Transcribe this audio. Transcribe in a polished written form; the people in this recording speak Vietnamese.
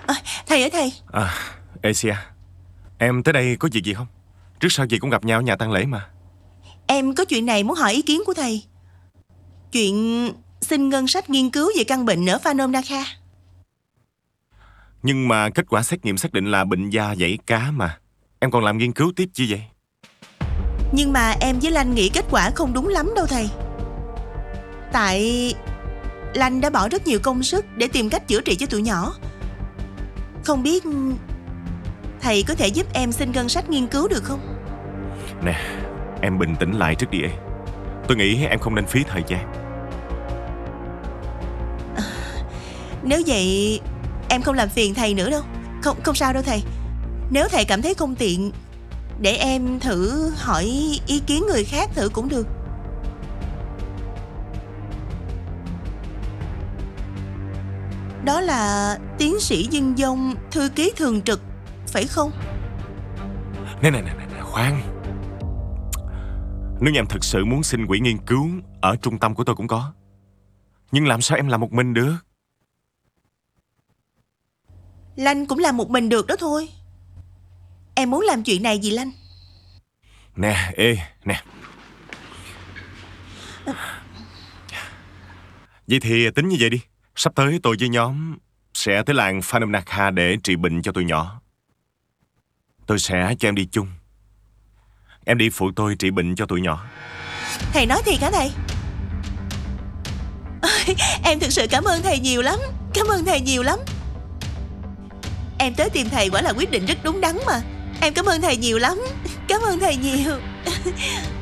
Thầy ơi thầy. Asia, em tới đây có việc gì không? Trước sau gì cũng gặp nhau ở nhà tang lễ mà. Em có chuyện này muốn hỏi ý kiến của thầy. Chuyện xin ngân sách nghiên cứu về căn bệnh ở Phanom Nakha. Nhưng mà kết quả xét nghiệm xác định là bệnh da vảy cá mà. Em còn làm nghiên cứu tiếp chi vậy? Nhưng mà em với Lanh nghĩ kết quả không đúng lắm đâu thầy. Tại Lanh đã bỏ rất nhiều công sức để tìm cách chữa trị cho tụi nhỏ. Không biết thầy có thể giúp em xin ngân sách nghiên cứu được không? Nè, em bình tĩnh lại trước đi em. Tôi nghĩ em không nên phí thời gian. Nếu vậy em không làm phiền thầy nữa đâu. Không sao đâu thầy. Nếu thầy cảm thấy không tiện, để em thử hỏi ý kiến người khác thử cũng được. Đó là tiến sĩ Dinh Dông, thư ký thường trực, phải không? Nè, khoan. Nếu như em thực sự muốn xin quỹ nghiên cứu, ở trung tâm của tôi cũng có. Nhưng làm sao em làm một mình được? Lanh cũng làm một mình được đó thôi. Em muốn làm chuyện này gì Lanh? Nè, nè. Vậy thì tính như vậy đi. Sắp tới tôi với nhóm sẽ tới làng Phanom Nakha để trị bệnh cho tụi nhỏ. Tôi sẽ cho em đi chung. Em đi phụ tôi trị bệnh cho tụi nhỏ. Thầy nói thiệt hả thầy? Em thực sự cảm ơn thầy nhiều lắm. Cảm ơn thầy nhiều lắm. Em tới tìm thầy quả là quyết định rất đúng đắn mà. Em cảm ơn thầy nhiều lắm. Cảm ơn thầy nhiều.